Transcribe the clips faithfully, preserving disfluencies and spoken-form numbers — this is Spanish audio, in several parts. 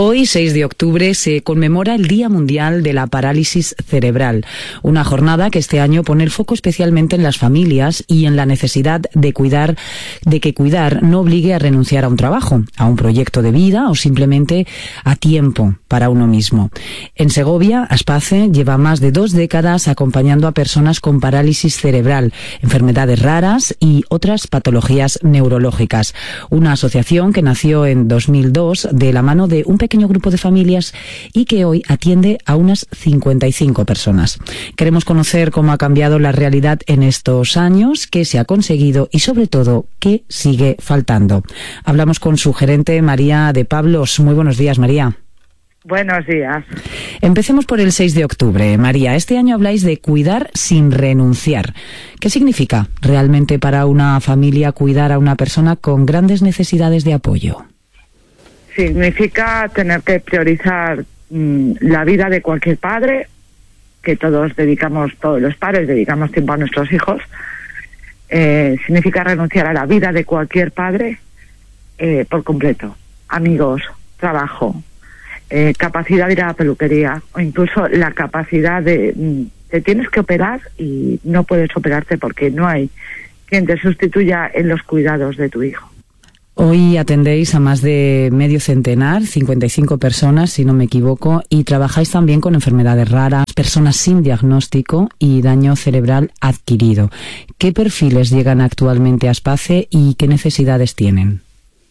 Hoy, seis de octubre, se conmemora el Día Mundial de la Parálisis Cerebral, una jornada que este año pone el foco especialmente en las familias y en la necesidad de cuidar, de que cuidar no obligue a renunciar a un trabajo, a un proyecto de vida o simplemente a tiempo para uno mismo. En Segovia, Aspace lleva más de dos décadas acompañando a personas con parálisis cerebral, enfermedades raras y otras patologías neurológicas. Una asociación que nació en dos mil dos de la mano de un pequeño grupo de familias y que hoy atiende a unas cincuenta y cinco personas. Queremos conocer cómo ha cambiado la realidad en estos años, qué se ha conseguido y sobre todo qué sigue faltando. Hablamos con su gerente, María de Pablos. Muy buenos días, María. Buenos días. Empecemos por el seis de octubre. María, este año habláis de cuidar sin renunciar. ¿Qué significa realmente para una familia cuidar a una persona con grandes necesidades de apoyo? Significa tener que priorizar mmm, la vida de cualquier padre, que todos dedicamos, todos los padres dedicamos tiempo a nuestros hijos. Eh, significa renunciar a la vida de cualquier padre eh, por completo. Amigos, trabajo, eh, capacidad de ir a la peluquería o incluso la capacidad de... Mmm, te tienes que operar y no puedes operarte porque no hay quien te sustituya en los cuidados de tu hijo. Hoy atendéis a más de medio centenar, cincuenta y cinco personas, si no me equivoco, y trabajáis también con enfermedades raras, personas sin diagnóstico y daño cerebral adquirido. ¿Qué perfiles llegan actualmente a Aspace y qué necesidades tienen?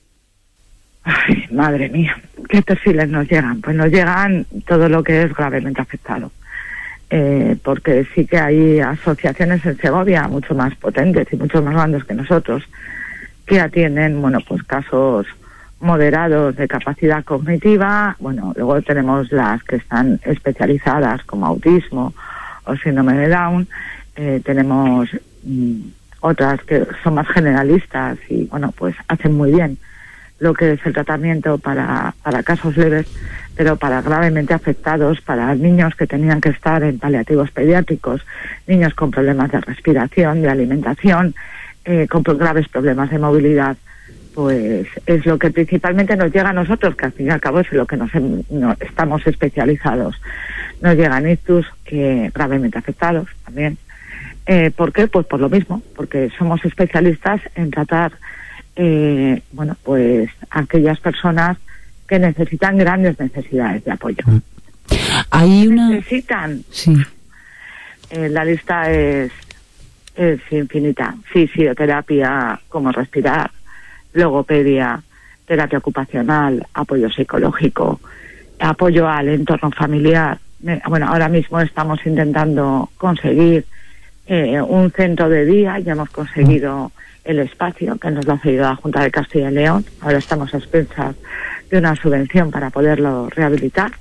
Ay, madre mía, ¿qué perfiles nos llegan? Pues nos llegan todo lo que es gravemente afectado. Eh, porque sí que hay asociaciones en Segovia mucho más potentes y mucho más grandes que nosotros, que atienden, bueno, pues casos moderados de capacidad cognitiva. Bueno, luego tenemos las que están especializadas como autismo o síndrome de Down. Eh, tenemos mm, otras que son más generalistas y, bueno, pues hacen muy bien lo que es el tratamiento para, para casos leves, pero para gravemente afectados, para niños que tenían que estar en paliativos pediátricos, niños con problemas de respiración, de alimentación, Eh, con graves problemas de movilidad, pues es lo que principalmente nos llega a nosotros, que al fin y al cabo es lo que nos no, estamos especializados. Nos llegan ictus eh, gravemente afectados también. Eh, ¿Por qué? Pues por lo mismo, porque somos especialistas en tratar eh, bueno, pues aquellas personas que necesitan grandes necesidades de apoyo. Hay una... Necesitan. Sí. Eh, la lista es es infinita. Fisioterapia, como respirar, logopedia, terapia ocupacional, apoyo psicológico, apoyo al entorno familiar. Bueno, ahora mismo estamos intentando conseguir eh, un centro de día, ya hemos conseguido el espacio que nos lo ha cedido la Junta de Castilla y León. Ahora estamos a expensas de una subvención para poderlo rehabilitar.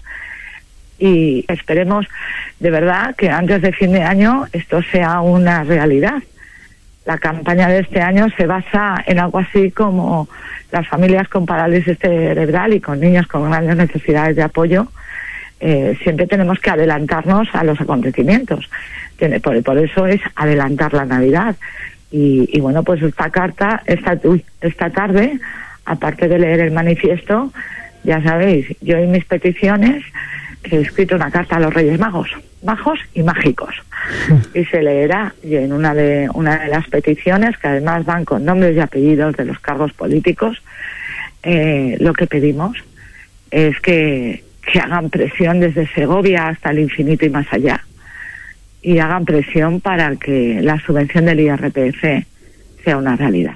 Y esperemos de verdad que antes de fin de año esto sea una realidad. La campaña de este año se basa en algo así como las familias con parálisis cerebral y con niños con grandes necesidades de apoyo. Eh, siempre tenemos que adelantarnos a los acontecimientos. Por, por eso es adelantar la Navidad. Y, y bueno, pues esta carta, esta, uy, esta tarde, aparte de leer el manifiesto, ya sabéis, yo en mis peticiones he escrito una carta a los Reyes Magos, majos y mágicos, y se leerá. Y en una de una de las peticiones, que además van con nombres y apellidos de los cargos políticos, eh, lo que pedimos es que, que hagan presión desde Segovia hasta el infinito y más allá, y hagan presión para que la subvención del I R P F sea una realidad.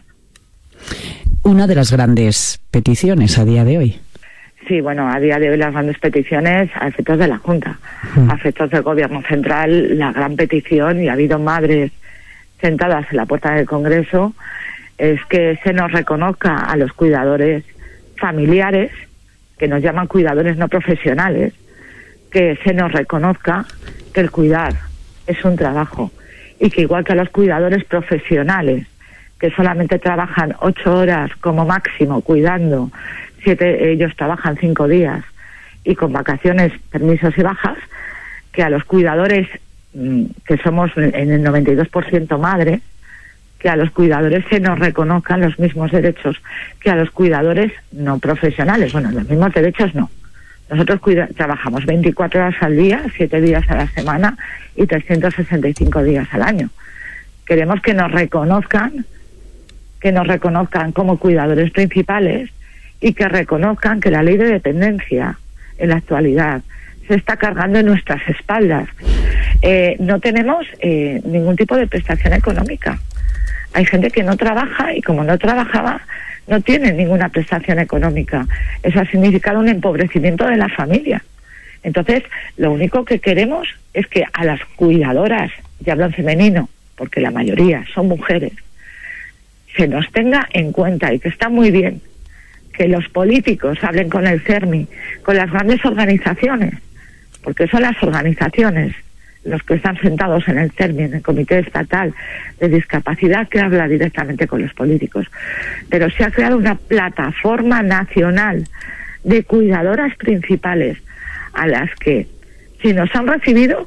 Una de las grandes peticiones a día de hoy. Sí, bueno, a día de hoy las grandes peticiones a efectos de la Junta, a efectos del Gobierno Central, la gran petición, y ha habido madres sentadas en la puerta del Congreso, es que se nos reconozca a los cuidadores familiares, que nos llaman cuidadores no profesionales, que se nos reconozca que el cuidar es un trabajo, y que igual que a los cuidadores profesionales, que solamente trabajan ocho horas como máximo cuidando, siete, ellos trabajan cinco días y con vacaciones, permisos y bajas, que a los cuidadores, que somos en el noventa y dos por ciento madres, que a los cuidadores se nos reconozcan los mismos derechos que a los cuidadores no profesionales. Bueno, los mismos derechos no, Nosotros cuida, trabajamos veinticuatro horas al día, siete días a la semana y trescientos sesenta y cinco días al año. Queremos que nos reconozcan, que nos reconozcan como cuidadores principales y que reconozcan que la ley de dependencia en la actualidad se está cargando en nuestras espaldas. Eh, no tenemos eh, ningún tipo de prestación económica. Hay gente que no trabaja y como no trabajaba no tiene ninguna prestación económica. Eso ha significado un empobrecimiento de la familia. Entonces, lo único que queremos es que a las cuidadoras, y hablo en femenino, porque la mayoría son mujeres, se nos tenga en cuenta, y que está muy bien que los políticos hablen con el CERMI, con las grandes organizaciones, porque son las organizaciones los que están sentados en el CERMI, en el Comité Estatal de Discapacidad, que habla directamente con los políticos. Pero se ha creado una plataforma nacional de cuidadoras principales a las que, si nos han recibido,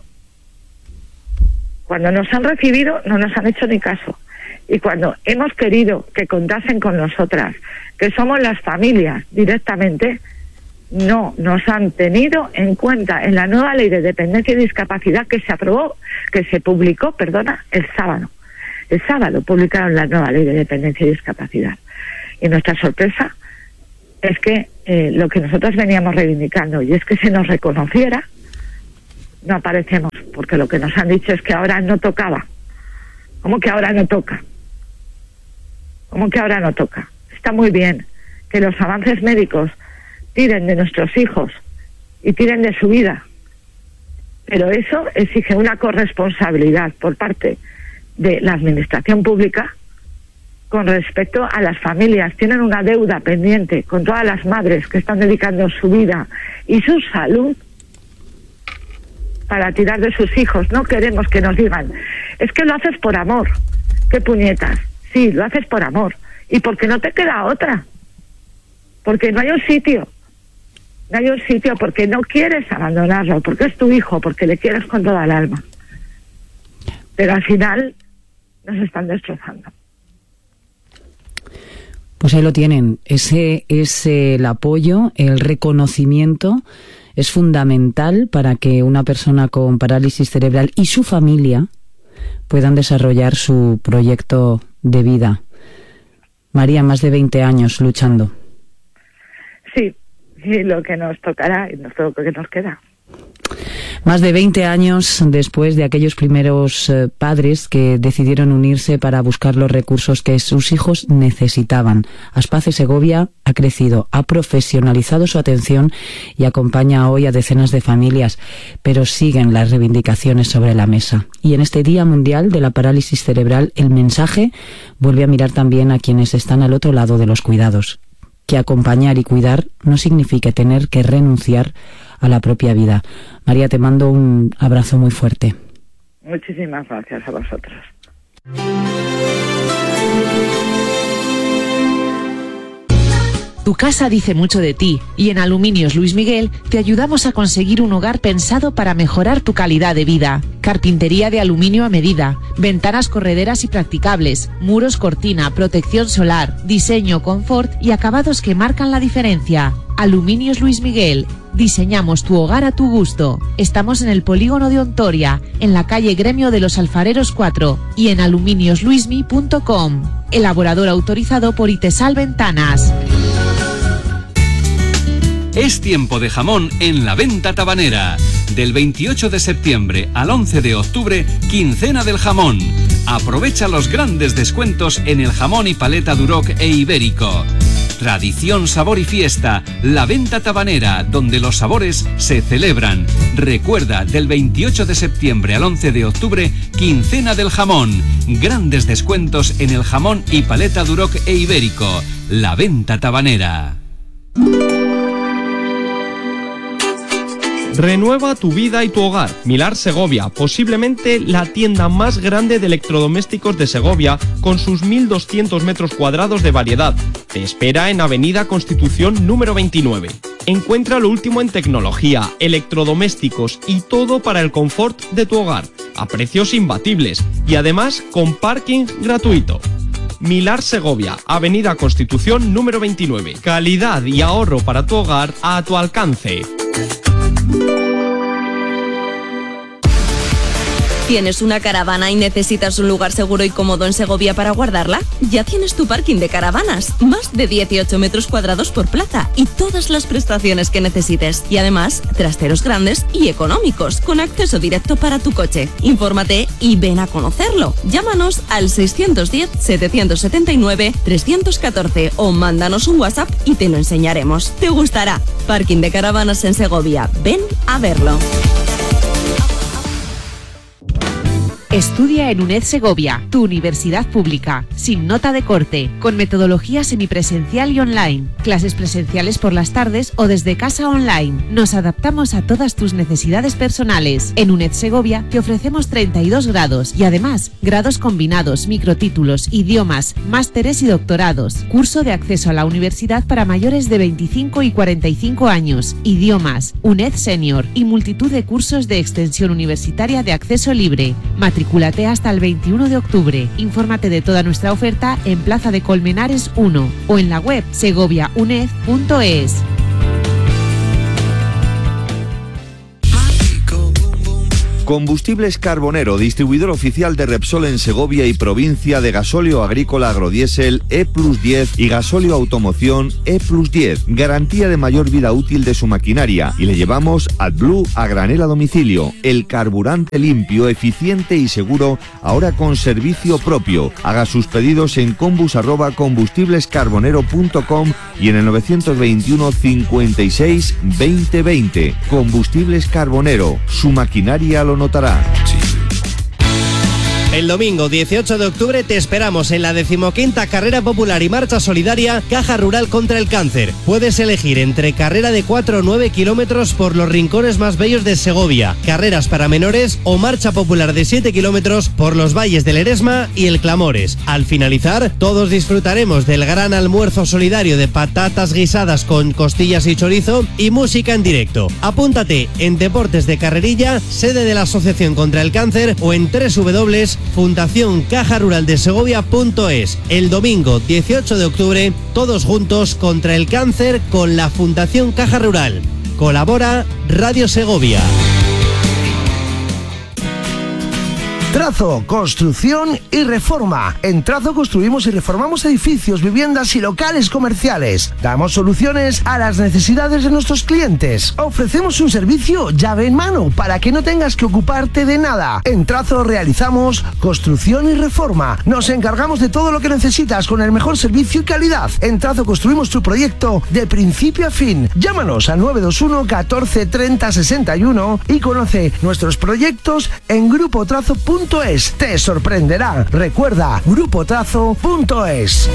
cuando nos han recibido no nos han hecho ni caso. Y cuando hemos querido que contasen con nosotras, que somos las familias directamente, no nos han tenido en cuenta en la nueva ley de dependencia y discapacidad que se aprobó, que se publicó, perdona, el sábado. El sábado publicaron la nueva ley de dependencia y discapacidad. Y nuestra sorpresa es que eh, lo que nosotros veníamos reivindicando, y es que se nos reconociera, no aparecemos, porque lo que nos han dicho es que ahora no tocaba. ¿Cómo que ahora no toca? ¿Cómo que ahora no toca? Está muy bien que los avances médicos tiren de nuestros hijos y tiren de su vida, pero eso exige una corresponsabilidad por parte de la administración pública con respecto a las familias. Tienen una deuda pendiente con todas las madres que están dedicando su vida y su salud para tirar de sus hijos. No queremos que nos digan, es que lo haces por amor. ¡Qué puñetas! Sí, lo haces por amor. ¿Y porque no te queda otra? Porque no hay un sitio. No hay un sitio porque no quieres abandonarlo, porque es tu hijo, porque le quieres con toda el alma. Pero al final nos están destrozando. Pues ahí lo tienen. Ese es el apoyo, el reconocimiento. Es fundamental para que una persona con parálisis cerebral y su familia puedan desarrollar su proyecto de vida. María, más de veinte años luchando. Sí, y lo que nos tocará y lo que nos queda. Más de veinte años después de aquellos primeros eh, padres que decidieron unirse para buscar los recursos que sus hijos necesitaban. Aspace Segovia ha crecido, ha profesionalizado su atención y acompaña hoy a decenas de familias, pero siguen las reivindicaciones sobre la mesa. Y en este Día Mundial de la Parálisis Cerebral, el mensaje vuelve a mirar también a quienes están al otro lado de los cuidados. Que acompañar y cuidar no signifique tener que renunciar a la propia vida. María, te mando un abrazo muy fuerte. Muchísimas gracias a vosotros. Tu casa dice mucho de ti y en Aluminios Luis Miguel te ayudamos a conseguir un hogar pensado para mejorar tu calidad de vida. Carpintería de aluminio a medida, ventanas correderas y practicables, muros cortina, protección solar, diseño, confort y acabados que marcan la diferencia. Aluminios Luis Miguel. Diseñamos tu hogar a tu gusto. Estamos en el polígono de Ontoria, en la calle Gremio de los Alfareros cuatro y en aluminios luismi punto com. Elaborador autorizado por Itesal Ventanas. Es tiempo de jamón en la venta tabanera. Del veintiocho de septiembre al once de octubre, quincena del jamón. Aprovecha los grandes descuentos en el jamón y paleta Duroc e Ibérico. Tradición, sabor y fiesta, la venta tabanera, donde los sabores se celebran. Recuerda, del veintiocho de septiembre al once de octubre, quincena del jamón. Grandes descuentos en el jamón y paleta Duroc e Ibérico. La venta tabanera. Renueva tu vida y tu hogar. Milar Segovia, posiblemente la tienda más grande de electrodomésticos de Segovia, con sus mil doscientos metros cuadrados de variedad. Te espera en Avenida Constitución número veintinueve. Encuentra lo último en tecnología, electrodomésticos y todo para el confort de tu hogar, a precios imbatibles y además con parking gratuito. Milar Segovia, Avenida Constitución número veintinueve. Calidad y ahorro para tu hogar a tu alcance. ¿Tienes una caravana y necesitas un lugar seguro y cómodo en Segovia para guardarla? Ya tienes tu parking de caravanas, más de dieciocho metros cuadrados por plaza y todas las prestaciones que necesites. Y además, trasteros grandes y económicos, con acceso directo para tu coche. Infórmate y ven a conocerlo. Llámanos al seiscientos diez, setecientos setenta y nueve, trescientos catorce o mándanos un WhatsApp y te lo enseñaremos. Te gustará. Parking de caravanas en Segovia. Ven a verlo. Estudia en UNED Segovia, tu universidad pública, sin nota de corte, con metodología semipresencial y online, clases presenciales por las tardes o desde casa online. Nos adaptamos a todas tus necesidades personales. En UNED Segovia te ofrecemos treinta y dos grados y además grados combinados, microtítulos, idiomas, másteres y doctorados. Curso de acceso a la universidad para mayores de veinticinco y cuarenta y cinco años, idiomas, UNED Senior y multitud de cursos de extensión universitaria de acceso libre. Matriculación Matricúlate hasta el veintiuno de octubre. Infórmate de toda nuestra oferta en Plaza de Colmenares uno o en la web segovia uned punto es. Combustibles Carbonero, distribuidor oficial de Repsol en Segovia y provincia, de gasóleo agrícola agrodiesel E plus diez y gasóleo automoción E plus diez. Garantía de mayor vida útil de su maquinaria. Y le llevamos AdBlue a granel a domicilio. El carburante limpio, eficiente y seguro, ahora con servicio propio. Haga sus pedidos en combus arroba combustiblescarbonero punto com y en el novecientos veintiuno cincuenta y seis veinte veinte. Combustibles Carbonero, su maquinaria lo notará. El domingo dieciocho de octubre te esperamos en la decimoquinta Carrera Popular y Marcha Solidaria Caja Rural contra el Cáncer. Puedes elegir entre carrera de cuatro o nueve kilómetros por los rincones más bellos de Segovia, carreras para menores o marcha popular de siete kilómetros por los valles del Eresma y el Clamores. Al finalizar, todos disfrutaremos del gran almuerzo solidario de patatas guisadas con costillas y chorizo y música en directo. Apúntate en Deportes de Carrerilla, sede de la Asociación contra el Cáncer, o en doble u doble u doble u punto fundación caja rural de segovia punto es. El domingo dieciocho de octubre, todos juntos contra el cáncer con la Fundación Caja Rural. Colabora Radio Segovia. Trazo, construcción y reforma. En Trazo construimos y reformamos edificios, viviendas y locales comerciales. Damos soluciones a las necesidades de nuestros clientes. Ofrecemos un servicio llave en mano para que no tengas que ocuparte de nada. En Trazo realizamos construcción y reforma. Nos encargamos de todo lo que necesitas con el mejor servicio y calidad. En Trazo construimos tu proyecto de principio a fin. Llámanos al nueve dos uno catorce treinta sesenta y uno y conoce nuestros proyectos en grupo trazo punto es. Te sorprenderá. Recuerda, grupo trazo punto es.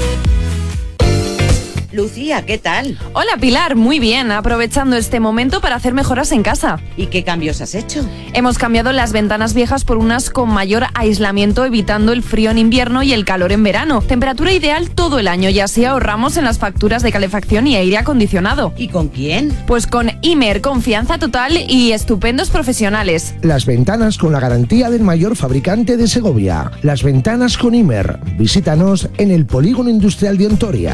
Lucía, ¿qué tal? Hola Pilar, muy bien, aprovechando este momento para hacer mejoras en casa. ¿Y qué cambios has hecho? Hemos cambiado las ventanas viejas por unas con mayor aislamiento, evitando el frío en invierno y el calor en verano. Temperatura ideal todo el año y así ahorramos en las facturas de calefacción y aire acondicionado. ¿Y con quién? Pues con Imer, confianza total y estupendos profesionales. Las ventanas con la garantía del mayor fabricante de Segovia. Las ventanas con Imer. Visítanos en el Polígono Industrial de Ontoria.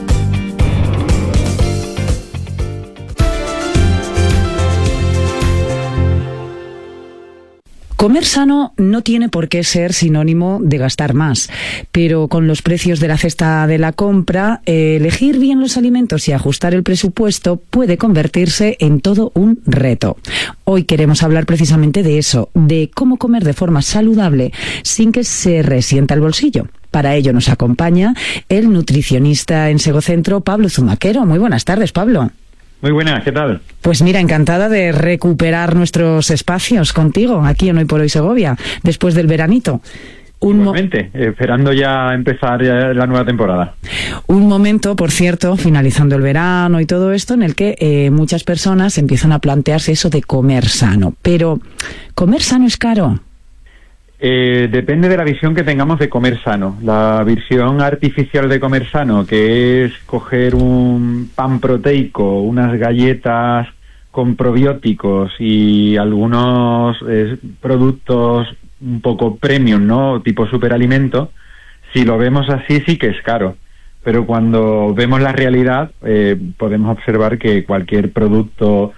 Comer sano no tiene por qué ser sinónimo de gastar más, pero con los precios de la cesta de la compra, eh, elegir bien los alimentos y ajustar el presupuesto puede convertirse en todo un reto. Hoy queremos hablar precisamente de eso, de cómo comer de forma saludable sin que se resienta el bolsillo. Para ello nos acompaña el nutricionista en Segocentro, Pablo Zumaquero. Muy buenas tardes, Pablo. Muy buenas, ¿qué tal? Pues mira, encantada de recuperar nuestros espacios contigo aquí en Hoy por Hoy Segovia, después del veranito. Un Igualmente, mo- esperando ya empezar ya la nueva temporada. Un momento, por cierto, finalizando el verano y todo esto, en el que eh, muchas personas empiezan a plantearse eso de comer sano. Pero, ¿comer sano es caro? Eh, depende de la visión que tengamos de comer sano. La visión artificial de comer sano, que es coger un pan proteico, unas galletas con probióticos y algunos eh, productos un poco premium, ¿no? Tipo superalimento, si lo vemos así sí que es caro. Pero cuando vemos la realidad, eh, podemos observar que cualquier producto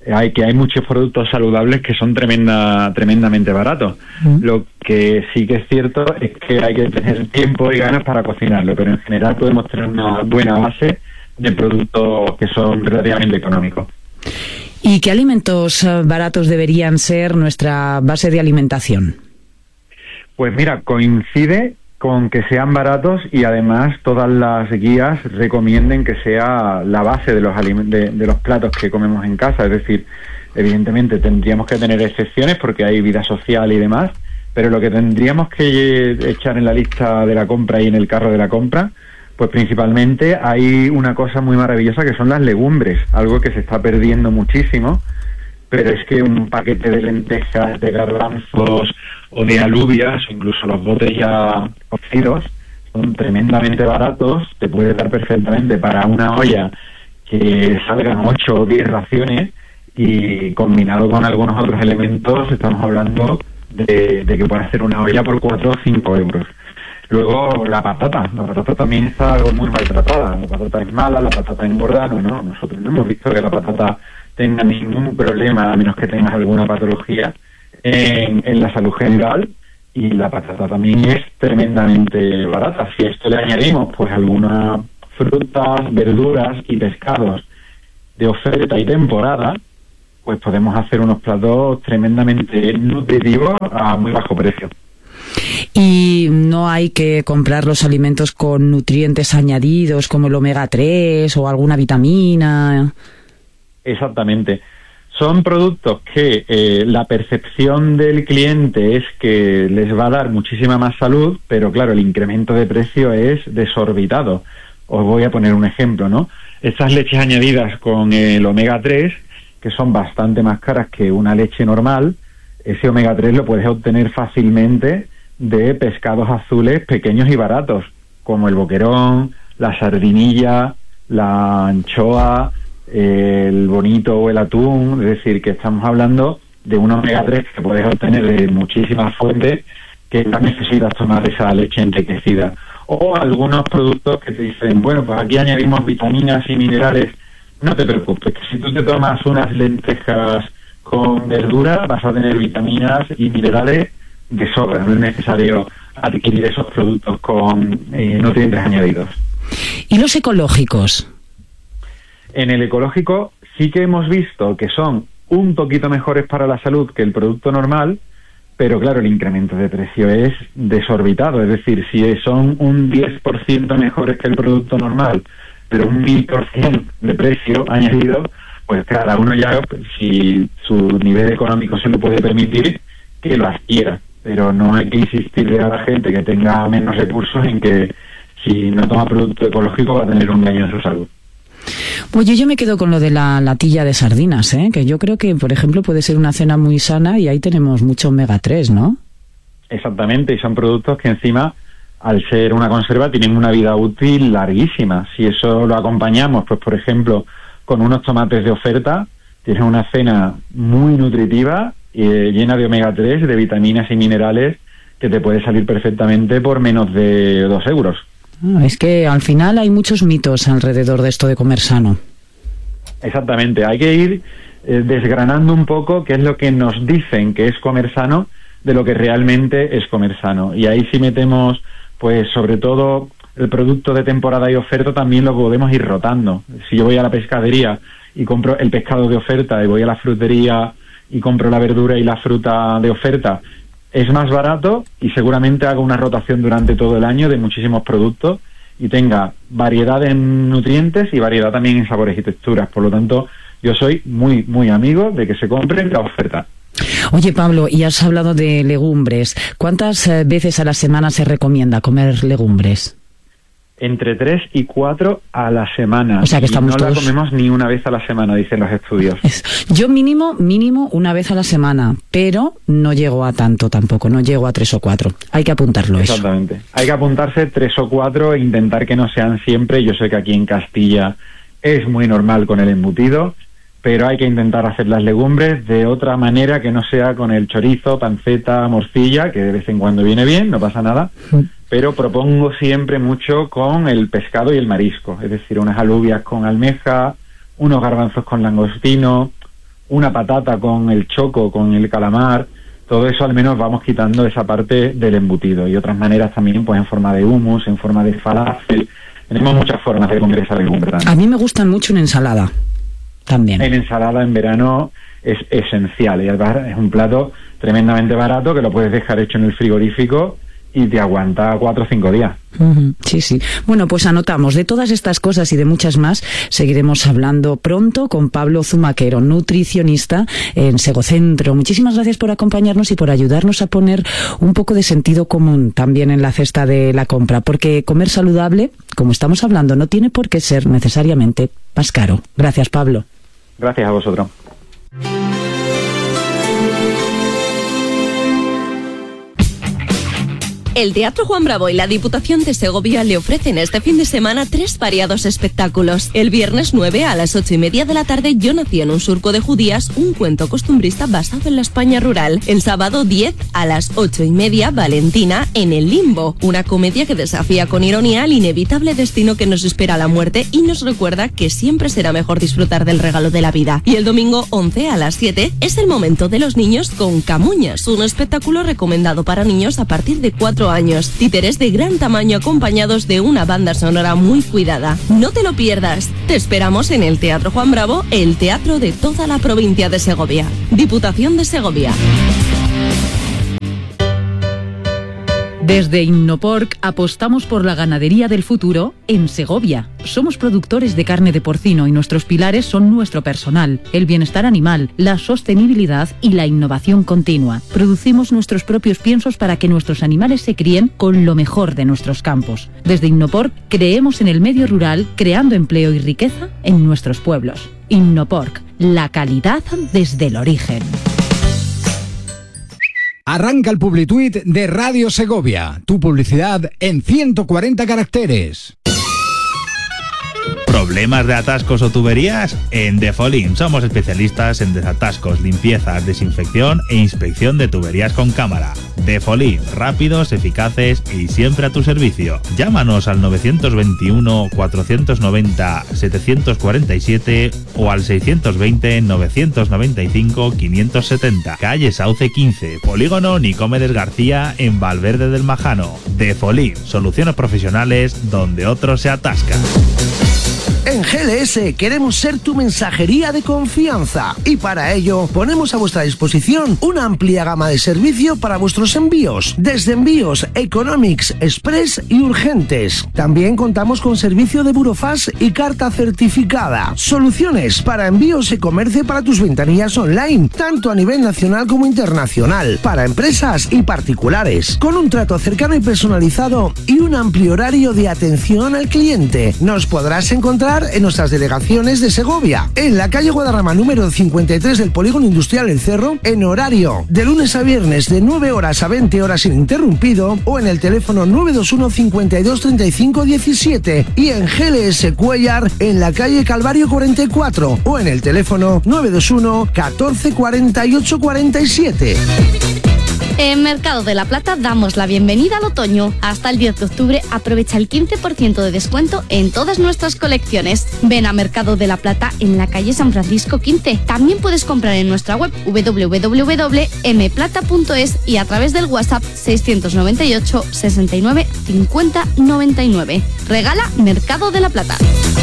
hay que hay muchos productos saludables que son tremenda, tremendamente baratos. Mm. Lo que sí que es cierto es que hay que tener tiempo y ganas para cocinarlo, pero en general podemos tener una buena base de productos que son relativamente económicos. ¿Y qué alimentos baratos deberían ser nuestra base de alimentación? Pues mira, coincide con que sean baratos y además todas las guías recomienden que sea la base de los aliment- de, de los platos que comemos en casa. Es decir, evidentemente tendríamos que tener excepciones porque hay vida social y demás, pero lo que tendríamos que echar en la lista de la compra y en el carro de la compra, pues principalmente hay una cosa muy maravillosa que son las legumbres, algo que se está perdiendo muchísimo, pero es que un paquete de lentejas, de garbanzos o de alubias, o incluso los botes ya cocidos, son tremendamente baratos, te puede dar perfectamente para una olla que salgan ocho o diez raciones, y combinado con algunos otros elementos estamos hablando de, de que puede hacer una olla por cuatro o cinco euros. Luego la patata, la patata también está algo muy maltratada, la patata es mala, la patata engorda, no, no, nosotros no hemos visto que la patata tenga ningún problema, a menos que tengas alguna patología en, en la salud general, y la patata también es tremendamente barata. Si a esto le añadimos pues algunas frutas, verduras y pescados de oferta y temporada, pues podemos hacer unos platos tremendamente nutritivos a muy bajo precio. Y no hay que comprar los alimentos con nutrientes añadidos como el omega tres o alguna vitamina. Exactamente. Son productos que eh, la percepción del cliente es que les va a dar muchísima más salud, pero claro, el incremento de precio es desorbitado. Os voy a poner un ejemplo, ¿no? Estas leches añadidas con el omega tres, que son bastante más caras que una leche normal, ese omega tres lo puedes obtener fácilmente de pescados azules pequeños y baratos, como el boquerón, la sardinilla, la anchoa, el bonito o el atún. Es decir, que estamos hablando de un omega tres que puedes obtener de muchísimas fuentes, que no necesitas tomar esa leche enriquecida. O algunos productos que te dicen, bueno, pues aquí añadimos vitaminas y minerales. No te preocupes, que si tú te tomas unas lentejas con verdura vas a tener vitaminas y minerales de sobra, no es necesario adquirir esos productos con eh, nutrientes añadidos. ¿Y los ecológicos? En el ecológico sí que hemos visto que son un poquito mejores para la salud que el producto normal, pero claro, el incremento de precio es desorbitado. Es decir, si son un diez por ciento mejores que el producto normal, pero un mil por ciento de precio añadido, pues cada uno ya, si su nivel económico se lo puede permitir, que lo adquiera. Pero no hay que insistirle a la gente que tenga menos recursos en que si no toma producto ecológico va a tener un daño en su salud. Pues yo, yo me quedo con lo de la latilla de sardinas, ¿eh? Que yo creo que, por ejemplo, puede ser una cena muy sana y ahí tenemos mucho omega tres, ¿no? Exactamente, y son productos que encima, al ser una conserva, tienen una vida útil larguísima. Si eso lo acompañamos, pues por ejemplo, con unos tomates de oferta, tienes una cena muy nutritiva, eh, llena de omega tres, de vitaminas y minerales, que te puede salir perfectamente por menos de dos euros. Es que al final hay muchos mitos alrededor de esto de comer sano. Exactamente, hay que ir eh, desgranando un poco qué es lo que nos dicen que es comer sano de lo que realmente es comer sano. Y ahí sí metemos, pues sobre todo, el producto de temporada y oferta también lo podemos ir rotando. Si yo voy a la pescadería y compro el pescado de oferta y voy a la frutería y compro la verdura y la fruta de oferta, es más barato y seguramente haga una rotación durante todo el año de muchísimos productos y tenga variedad en nutrientes y variedad también en sabores y texturas. Por lo tanto, yo soy muy, muy amigo de que se compren la oferta. Oye, Pablo, y has hablado de legumbres. ¿Cuántas eh, veces a la semana se recomienda comer legumbres? Entre tres y cuatro a la semana. O sea que estamos y no todos... la comemos ni una vez a la semana, dicen los estudios. Yo mínimo, mínimo una vez a la semana, pero no llego a tanto tampoco, no llego a tres o cuatro. Hay que apuntarlo. Exactamente. Eso. Hay que apuntarse tres o cuatro e intentar que no sean siempre. Yo sé que aquí en Castilla es muy normal con el embutido, pero hay que intentar hacer las legumbres de otra manera que no sea con el chorizo, panceta, morcilla, que de vez en cuando viene bien, no pasa nada. Mm. Pero propongo siempre mucho con el pescado y el marisco, es decir, unas alubias con almeja, unos garbanzos con langostino, una patata con el choco, con el calamar, todo eso al menos vamos quitando esa parte del embutido. Y otras maneras también, pues en forma de hummus, en forma de falafel. Tenemos muchas formas de comer esa legumbre. A mí me gustan mucho en ensalada, también. En ensalada en verano es esencial, y además es un plato tremendamente barato que lo puedes dejar hecho en el frigorífico y te aguanta cuatro o cinco días. Uh-huh. Sí, sí. Bueno, pues anotamos. De todas estas cosas y de muchas más seguiremos hablando pronto con Pablo Zumaquero, nutricionista en Segocentro. Muchísimas gracias por acompañarnos y por ayudarnos a poner un poco de sentido común también en la cesta de la compra, porque comer saludable, como estamos hablando, no tiene por qué ser necesariamente más caro. Gracias, Pablo. Gracias a vosotros. El Teatro Juan Bravo y la Diputación de Segovia le ofrecen este fin de semana tres variados espectáculos. El viernes nueve a las ocho y media de la tarde, Yo nací en un surco de judías, un cuento costumbrista basado en la España rural. El sábado diez a las ocho y media, Valentina en el limbo, una comedia que desafía con ironía el inevitable destino que nos espera la muerte y nos recuerda que siempre será mejor disfrutar del regalo de la vida. Y el domingo once a las siete es el momento de los niños con Camuñas, un espectáculo recomendado para niños a partir de cuatro años. Títeres de gran tamaño acompañados de una banda sonora muy cuidada. No te lo pierdas. Te esperamos en el Teatro Juan Bravo, el teatro de toda la provincia de Segovia. Diputación de Segovia. Desde Innoporc apostamos por la ganadería del futuro en Segovia. Somos productores de carne de porcino y nuestros pilares son nuestro personal, el bienestar animal, la sostenibilidad y la innovación continua. Producimos nuestros propios piensos para que nuestros animales se críen con lo mejor de nuestros campos. Desde Innoporc creemos en el medio rural, creando empleo y riqueza en nuestros pueblos. Innoporc, la calidad desde el origen. Arranca el Publituit de Radio Segovia. Tu publicidad en ciento cuarenta caracteres. ¿Problemas de atascos o tuberías? En Defolim somos especialistas en desatascos, limpiezas, desinfección e inspección de tuberías con cámara. Defolim, rápidos, eficaces y siempre a tu servicio. Llámanos al nueve dos uno, cuatro nueve cero, siete cuatro siete o al seis dos cero, nueve nueve cinco, cinco siete cero. Calle Sauce quince, Polígono Nicomedes García en Valverde del Majano. Defolim, soluciones profesionales donde otros se atascan. En G L S queremos ser tu mensajería de confianza y para ello ponemos a vuestra disposición una amplia gama de servicio para vuestros envíos, desde envíos economics, express y urgentes. También contamos con servicio de burofax y carta certificada. Soluciones para envíos y comercio para tus ventanillas online, tanto a nivel nacional como internacional, para empresas y particulares, con un trato cercano y personalizado y un amplio horario de atención al cliente. Nos podrás encontrar en nuestras delegaciones de Segovia, en la calle Guadarrama número cincuenta y tres del Polígono Industrial El Cerro, en horario de lunes a viernes de nueve horas a veinte horas ininterrumpido, o en el teléfono nueve dos uno, cincuenta y dos, treinta y cinco, diecisiete, y en G L S Cuellar en la calle Calvario cuarenta y cuatro, o en el teléfono nueve dos uno, catorce, cuarenta y ocho, cuarenta y siete. En Mercado de la Plata damos la bienvenida al otoño. Hasta el diez de octubre aprovecha el quince por ciento de descuento en todas nuestras colecciones. Ven a Mercado de la Plata en la calle San Francisco quince. También puedes comprar en nuestra web w w w punto m plata punto es y a través del WhatsApp seiscientos noventa y ocho, sesenta y nueve, cincuenta, noventa y nueve. Regala Mercado de la Plata.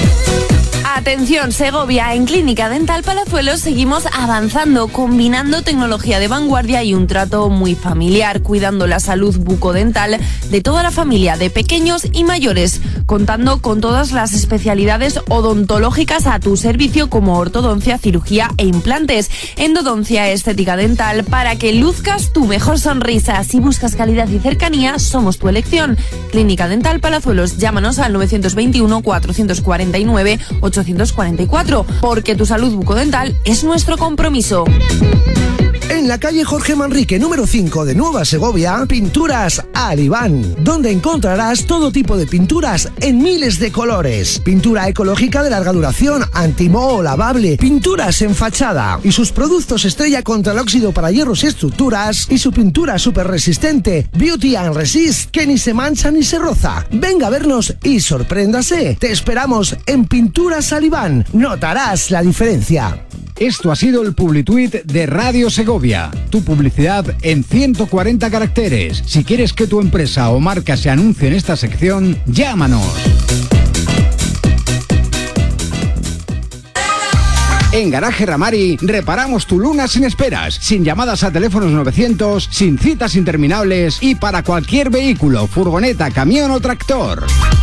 Atención Segovia, en Clínica Dental Palazuelos seguimos avanzando, combinando tecnología de vanguardia y un trato muy familiar, cuidando la salud bucodental de toda la familia, de pequeños y mayores, contando con todas las especialidades odontológicas a tu servicio como ortodoncia, cirugía e implantes, endodoncia, estética dental, para que luzcas tu mejor sonrisa. Si buscas calidad y cercanía, somos tu elección. Clínica Dental Palazuelos, llámanos al nueve dos uno, cuatro cuatro nueve, ocho cuatro cuatro, porque tu salud bucodental es nuestro compromiso. En la calle Jorge Manrique, número cinco de Nueva Segovia, Pinturas Alibán, donde encontrarás todo tipo de pinturas en miles de colores. Pintura ecológica de larga duración, antimoho, lavable, pinturas en fachada y sus productos estrella contra el óxido para hierros y estructuras, y su pintura súper resistente, Beauty and Resist, que ni se mancha ni se roza. Venga a vernos y sorpréndase. Te esperamos en Pinturas Alibán. Notarás la diferencia. Esto ha sido el Publituit de Radio Segovia. Tu publicidad en ciento cuarenta caracteres. Si quieres que tu empresa o marca se anuncie en esta sección, llámanos. En Garaje Ramari reparamos tu Luna sin esperas, sin llamadas a teléfonos novecientos, sin citas interminables y para cualquier vehículo, furgoneta, camión o tractor.